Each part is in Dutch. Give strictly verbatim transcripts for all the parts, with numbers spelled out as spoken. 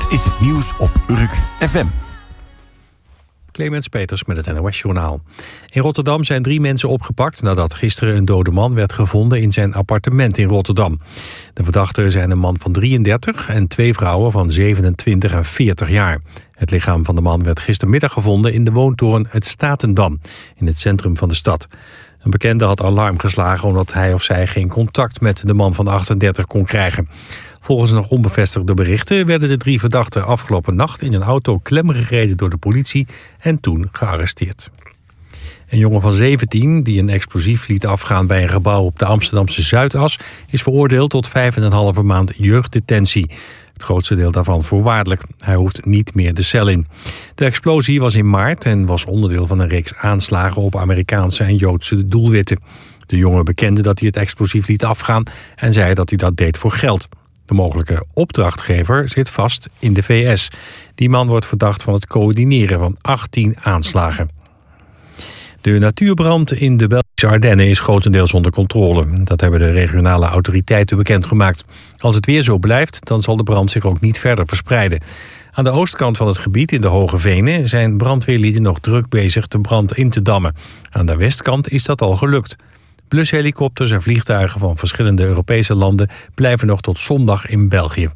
Dit is het nieuws op Urk F M. Clemens Peters met het N O S-journaal. In Rotterdam zijn drie mensen opgepakt nadat gisteren een dode man werd gevonden in zijn appartement in Rotterdam. De verdachten zijn een man van drieëndertig en twee vrouwen van zevenentwintig en veertig jaar. Het lichaam van de man werd gistermiddag gevonden in de woontoren Het Statendam, in het centrum van de stad. Een bekende had alarm geslagen omdat hij of zij geen contact met de man van achtendertig kon krijgen. Volgens nog onbevestigde berichten werden de drie verdachten afgelopen nacht in een auto klemgereden door de politie en toen gearresteerd. Een jongen van zeventien die een explosief liet afgaan bij een gebouw op de Amsterdamse Zuidas is veroordeeld tot vijf en een halve maand jeugddetentie. Het grootste deel daarvan voorwaardelijk. Hij hoeft niet meer de cel in. De explosie was in maart en was onderdeel van een reeks aanslagen op Amerikaanse en Joodse doelwitten. De jongen bekende dat hij het explosief liet afgaan en zei dat hij dat deed voor geld. De mogelijke opdrachtgever zit vast in de V S. Die man wordt verdacht van het coördineren van achttien aanslagen. De natuurbrand in de Belgische Ardennen is grotendeels onder controle. Dat hebben de regionale autoriteiten bekendgemaakt. Als het weer zo blijft, dan zal de brand zich ook niet verder verspreiden. Aan de oostkant van het gebied in de Hoge Venen zijn brandweerlieden nog druk bezig de brand in te dammen. Aan de westkant is dat al gelukt. Blushelikopters en vliegtuigen van verschillende Europese landen blijven nog tot zondag in België.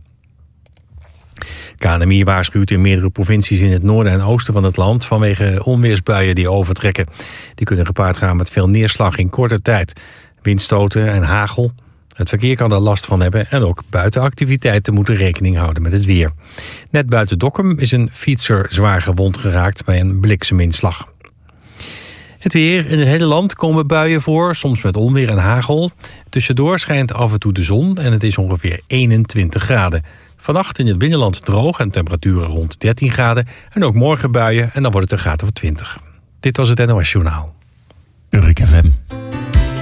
K N M I waarschuwt in meerdere provincies in het noorden en oosten van het land vanwege onweersbuien die overtrekken. Die kunnen gepaard gaan met veel neerslag in korte tijd, windstoten en hagel. Het verkeer kan er last van hebben en ook buitenactiviteiten moeten rekening houden met het weer. Net buiten Dokkum is een fietser zwaar gewond geraakt bij een blikseminslag. Het weer. In het hele land komen buien voor, soms met onweer en hagel. Tussendoor schijnt af en toe de zon en het is ongeveer eenentwintig graden. Vannacht in het binnenland droog en temperaturen rond dertien graden. En ook morgen buien en dan wordt het een graad of twintig. Dit was het N O S Journaal. Urk F M.